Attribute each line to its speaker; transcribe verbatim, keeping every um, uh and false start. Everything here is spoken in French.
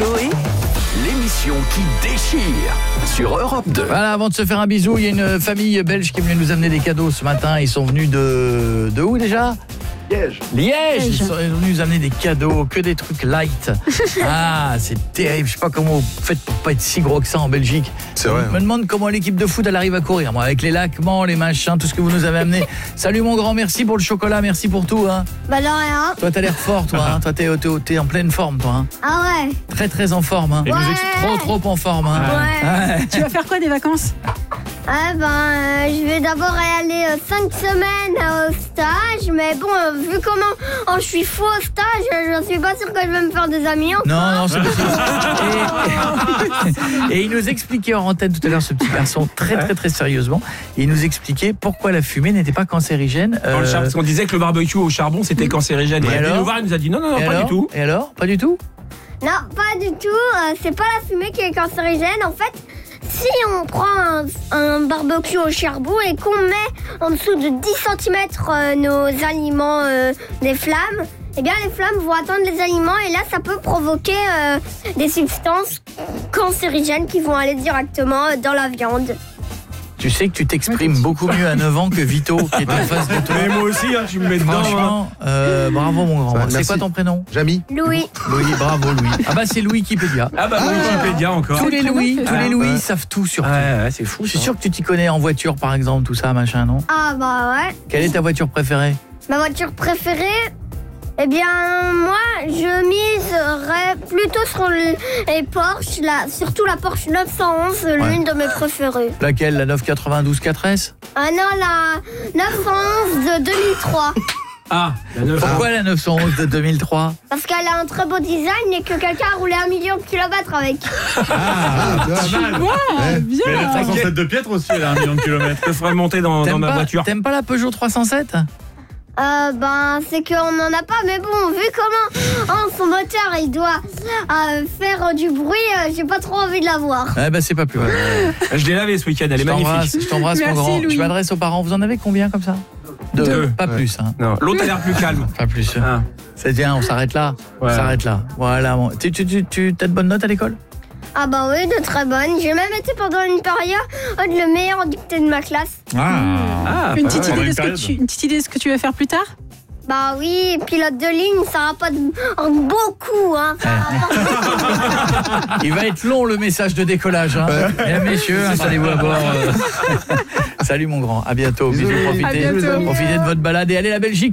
Speaker 1: Coé, l'émission qui déchire sur Europe deux.
Speaker 2: Voilà, avant de se faire un bisou, il y a une famille belge qui est venue nous amener des cadeaux ce matin. Ils sont venus de... de où déjà ?
Speaker 3: Liège.
Speaker 2: Liège. Ils sont venus nous amener des cadeaux, que des trucs light. Ah, c'est terrible. Je sais pas comment vous faites pour pas être si gros que ça en Belgique.
Speaker 3: C'est vrai.
Speaker 2: Je me demande comment l'équipe de foot elle arrive à courir. Moi, avec les laquements, les machins, tout ce que vous nous avez amené. Salut mon grand, merci pour le chocolat, merci pour tout. Hein.
Speaker 4: Bah de rien.
Speaker 2: Toi, t'as l'air fort, toi. Hein. Toi, t'es, t'es, t'es en pleine forme, toi. Hein.
Speaker 4: Ah ouais.
Speaker 2: Très très en forme. Hein.
Speaker 4: Ouais.
Speaker 2: Trop trop en forme. Hein.
Speaker 4: Ouais.
Speaker 2: Ouais.
Speaker 5: Tu vas faire quoi des vacances ?
Speaker 4: Ah ben, euh, je vais d'abord y aller euh, cinq semaines euh, au stage, mais bon, euh, vu comment oh, je suis fou au stage, je, je suis pas sûre que je vais me faire des amis. Encore.
Speaker 2: Non, non, c'est possible. Et, et il nous expliquait en antenne tout à l'heure, ce petit garçon, très très très sérieusement, il nous expliquait pourquoi la fumée n'était pas cancérigène.
Speaker 6: Dans le
Speaker 2: euh,
Speaker 6: charbon, parce qu'on disait que le barbecue au charbon c'était cancérigène.
Speaker 2: Et
Speaker 6: Il est venu
Speaker 2: alors
Speaker 6: nous voir, il nous a dit non, non, non,
Speaker 2: et
Speaker 6: pas
Speaker 2: alors
Speaker 6: du tout.
Speaker 2: Et alors Pas du tout
Speaker 4: Non, pas du tout. Euh, c'est pas la fumée qui est cancérigène. En fait, si on prend un, un barbecue au charbon et qu'on met en dessous de dix centimètres euh, nos aliments euh, des flammes, eh bien les flammes vont atteindre les aliments et là ça peut provoquer euh, des substances cancérigènes qui vont aller directement euh, dans la viande.
Speaker 2: Tu sais que tu t'exprimes beaucoup mieux à neuf ans que Vito qui est en face de toi.
Speaker 6: Mais moi aussi, hein, tu me mets dedans.
Speaker 2: Franchement, euh, bravo mon grand.
Speaker 3: Ça va,
Speaker 2: C'est
Speaker 3: merci.
Speaker 2: quoi ton prénom ?
Speaker 3: Jamy.
Speaker 4: Louis.
Speaker 2: Louis, bravo Louis. Ah bah c'est Louis Wikipédia.
Speaker 6: Ah bah oui, Wikipédia encore.
Speaker 2: Tous les Louis, tous les Louis
Speaker 6: ouais.
Speaker 2: savent tout sur tout.
Speaker 6: Ouais, ouais, c'est fou.
Speaker 2: Je suis sûr que tu t'y connais en voiture par exemple, tout ça, machin, non ?
Speaker 4: Ah bah ouais.
Speaker 2: Quelle est ta voiture préférée ?
Speaker 4: Ma voiture préférée, eh bien, moi, je miserais plutôt sur le- les Porsche, la, surtout la Porsche neuf cent onze, l'une de mes préférées.
Speaker 2: Laquelle ? La neuf cent quatre-vingt-douze quatre S ?
Speaker 4: Ah non, la neuf cent onze de deux mille trois.
Speaker 6: Ah, la neuf.
Speaker 2: Pourquoi la neuf cent onze de deux mille trois ?
Speaker 4: Parce qu'elle a un très beau design et que quelqu'un a roulé un million de kilomètres avec.
Speaker 3: Ah, tu vois.
Speaker 5: Ouais, bien.
Speaker 7: Mais la trois cent sept de Pietre aussi, elle a un million de kilomètres.
Speaker 6: Je ferais monter dans, dans
Speaker 2: T'aimes
Speaker 6: ma
Speaker 2: pas,
Speaker 6: voiture.
Speaker 2: t'aimes pas la Peugeot trois cent sept ?
Speaker 4: Euh, ben, c'est qu'on n'en a pas, mais bon, vu comment oh, son moteur, il doit euh, faire du bruit, euh, j'ai pas trop envie de l'avoir.
Speaker 2: Eh ben c'est pas plus mal.
Speaker 6: Je l'ai lavé ce week-end, elle est
Speaker 2: Je t'embrasse,
Speaker 6: magnifique.
Speaker 2: je t'embrasse mon
Speaker 5: Merci,
Speaker 2: grand.
Speaker 5: Louis.
Speaker 2: Je m'adresse aux parents. Vous en avez combien comme ça ? Deux.
Speaker 6: Deux.
Speaker 2: Pas
Speaker 3: Ouais.
Speaker 2: plus. Hein.
Speaker 6: Non, l'autre a l'air plus calme.
Speaker 2: Pas plus.
Speaker 6: Ah.
Speaker 2: C'est bien, on s'arrête là.
Speaker 6: Ouais.
Speaker 2: On s'arrête là. Voilà. Bon. Tu, tu, tu, tu as de bonnes notes à l'école ?
Speaker 4: Ah bah oui, de très bonnes. J'ai même été pendant une période euh, le meilleur dicté de ma classe.
Speaker 7: Ah,
Speaker 6: Ah,
Speaker 5: Une
Speaker 6: pas
Speaker 5: petite,
Speaker 6: mal.
Speaker 5: idée de ce que
Speaker 7: période.
Speaker 5: tu, une petite idée de ce que tu vas faire plus tard ?
Speaker 4: Bah oui, pilote de ligne, ça rapporte euh, beaucoup, hein. Ça rapporte-
Speaker 2: Il va être long le message de décollage. Hein. Mesdames, messieurs, installez-vous à bord. euh. Salut mon grand. À bientôt. Bisous.
Speaker 3: Bisous.
Speaker 2: Profitez,
Speaker 5: À bientôt.
Speaker 2: profitez de votre balade et allez la Belgique.